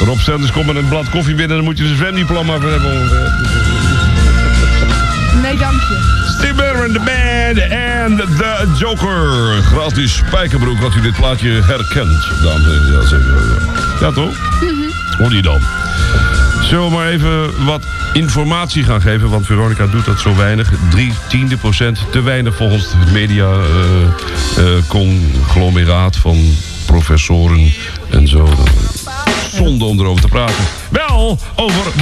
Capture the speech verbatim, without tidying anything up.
Rob Stenders komt met een blad koffie binnen... dan moet je zijn zwemdiploma voor hebben. Nee, dank je. Steve Miller and the Band en The Joker. Gratis spijkerbroek, wat u dit plaatje herkent. Dames en heren, ja, zeker. Ja, toch? Mm-hmm. Hoor je dan. Zullen we maar even wat informatie gaan geven, want Veronica doet dat zo weinig. Drie tiende procent te weinig volgens het media uh, uh, conglomeraat van professoren en zo. Zonde om erover te praten. Wel, over...